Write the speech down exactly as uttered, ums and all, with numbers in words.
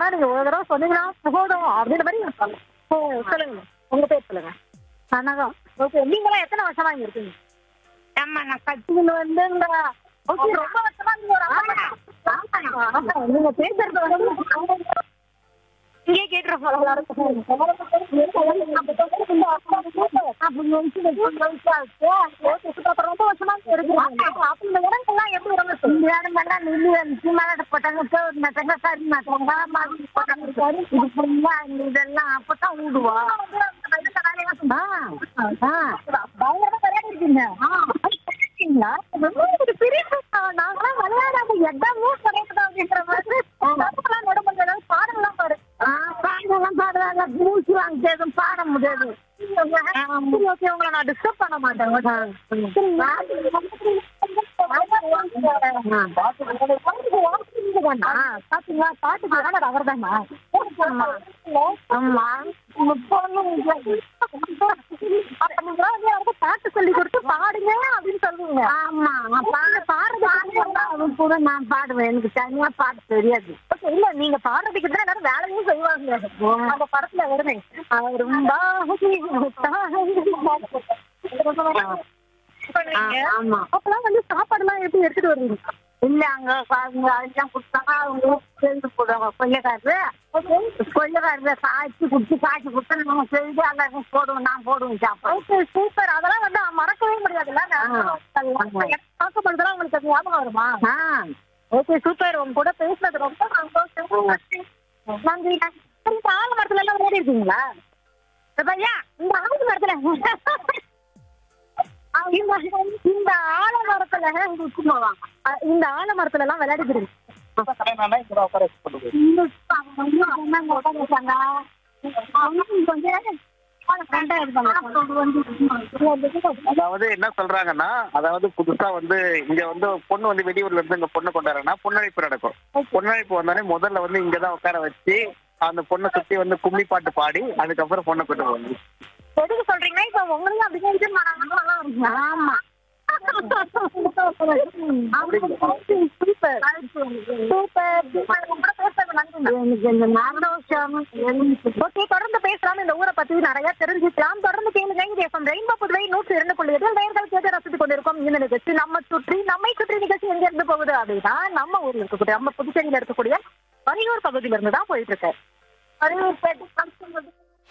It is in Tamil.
ஆனா நீங்க ஒரு தடவை சொன்னீங்கன்னா போதும் அப்படின்ற மாதிரி இருப்பாங்க. ஓ, சொல்லுங்க உங்க பேர் சொல்லுங்க. வணக்கம். ஓகே, நீங்களாம் எத்தனை வருஷமா இங்க இருக்கீங்க? ஆமா நான் கட் நீங்க வந்து இந்த ஓகே ரொம்ப வருஷமா நீங்க ஒரு ஆமா, நீங்க பேசுறது வந்து இங்கே கேட்டுற போல. இதெல்லாம் அப்பதான் ஊடுவா இருக்கீங்க. நாங்களாம் விளையாடாத இடமே கிடையாது அப்படின்ற மாதிரி நடுமணி ஏதாவது பாடலாம் பாரு. பாடலாம் பாடுறாங்க, மூச்சு வாங்க எதுவும் பாட முடியாது. ஓகே, உங்களை நான் டிஸ்டர்ப் பண்ண மாட்டேன். பாத்தீங்களா, பாட்டுக்கு அவர் தானா? ஆமா, பாட்டு சொல்லி கொடுத்து பாடுங்க அப்படின்னு சொல்லுவீங்க. ஆமா, பாடு பாடுறது கூட நான் பாடுவேன். எனக்கு தனியா பாட்டு தெரியாது. ஓகே, இல்ல நீங்க பாடுறதுக்கு தான் எல்லாரும் வேலையும் செய்வாங்க. அந்த படத்துல வருமே அப்பெல்லாம் வந்து சாப்பாடு எல்லாம் எப்படி எடுத்துட்டு வருவீங்க? இல்ல அங்க பாருங்க, அதெல்லாம் கொடுத்தாங்க அவங்க சேர்ந்து போடுவாங்க. கொள்ளைக்காரரு கொள்ளைக்காரரு காய்ச்சி குடிச்சு காய்ச்சி கொடுத்து நாங்க செஞ்சு எல்லாருக்கும் போடுவோம். நான் போடுவேன் சாப்பாடு. சூப்பர். அதெல்லாம் வந்து மறக்கவே முடியாதுல்ல. பார்க்கப்படுறதுலாம் உங்களுக்கு அது ஞாபகம் வருமா? Okay, super. உங்க கூட பேசுனது ரொம்ப சந்தோஷம். நன்றி. இந்த ஆல மரத்துல எல்லாம் விளையாடி இருக்கீங்களா? பையா, இந்த ஆல மரத்துல இந்த ஆலமரத்துல இந்த ஆலமரத்துல எல்லாம் விளையாடிக்கிறீங்க. அதாவது என்ன சொல்றாங்கன்னா, அதாவது புதுசா வந்து இங்க வந்து பொண்ணு வந்து வெளியூர்ல இருந்து இங்க பொண்ணு கொண்டாடுறா பொண்ணழைப்பு நடக்கும். பொண்ணழைப்பு வந்தாலே முதல்ல வந்து இங்கதான் உட்கார வச்சு அந்த பொண்ணை சுத்தி வந்து கும்மி பாட்டு பாடி அதுக்கப்புறம் பொண்ணை கொண்டு போவாங்க. எதுக்கு சொல்றீங்கன்னா, இப்ப உங்களுக்கு அப்படியே ஆமா தொடர்ந்து பேசலாம். இந்த ஊரை பத்தி நிறைய தெரிஞ்சுக்கலாம். தொடர்ந்து கேளுங்க. ரெயின்போ புதுவை நூற்றி இரண்டு புள்ளி எட்டு நேயர்கள் கேட்டு ரசித்துக் கொண்டிருக்கோம். இந்த நிகழ்ச்சி நம்ம சுற்றி நம்மை சுற்றி நிகழ்ச்சி எங்க இருந்து போகுது அப்படின்னா, நம்ம ஊர்ல இருக்கக்கூடிய நம்ம புதுச்சேரியில இருக்கக்கூடிய வரியூர் பகுதியில இருந்து தான் போயிட்டு இருக்கு. வரியூர்பேட்டை